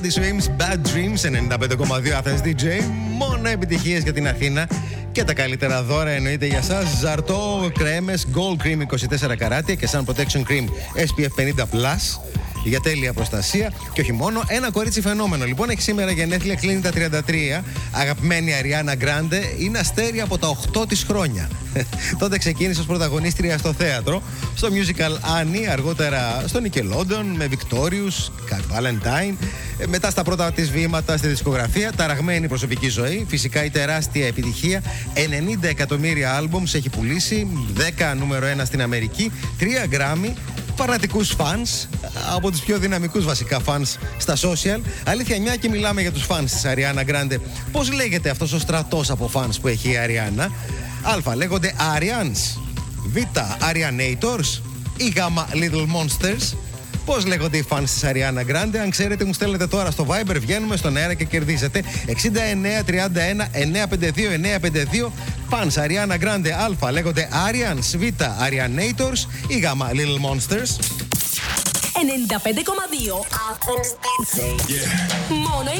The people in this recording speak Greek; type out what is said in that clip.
Teddy Swims, Bad Dreams, 95,2 Athens DJ. Μόνο επιτυχίες για την Αθήνα και τα καλύτερα δώρα εννοείται για σας. Ζαρτό, κρέμες, Gold Cream 24 καράτια και Sun Protection Cream SPF 50+. Για τέλεια προστασία και όχι μόνο. Ένα κορίτσι φαινόμενο. Λοιπόν, έχει σήμερα γενέθλια, κλείνει τα 33. Αγαπημένη Αριάννα Γκράντε, είναι αστέρι από τα 8 της χρόνια. Τότε ξεκίνησε ως πρωταγωνίστρια στο θέατρο, στο musical Annie, αργότερα στο Nickelodeon με Victorious, Valentine. Μετά στα πρώτα της βήματα στη δισκογραφία, ταραγμένη προσωπική ζωή. Φυσικά η τεράστια επιτυχία. 90 εκατομμύρια άλμπουμς έχει πουλήσει, 10 νούμερο 1 στην Αμερική, 3 Grammy. Φανατικούς φανς, από τους πιο δυναμικούς βασικά φανς στα social. Αλήθεια, μια και μιλάμε για τους φανς της Αριάννα Γκράντε, πώς λέγεται αυτός ο στρατός από φανς που έχει η Αριάννα? Α, λέγονται Arians, Β, Arianators ή Γ, Little Monsters. Πώς λέγονται οι φανς της Αριάννα Γκράντε? Αν ξέρετε, μου στέλνετε τώρα στο Viber, βγαίνουμε στον αέρα και κερδίζετε. 6931 952 952. Φανς Αριάννα Γκράντε, Α λέγονται Arians, Β, Arianators ή Γ, Little Monsters. 95,2 Athens DJ. Μόνο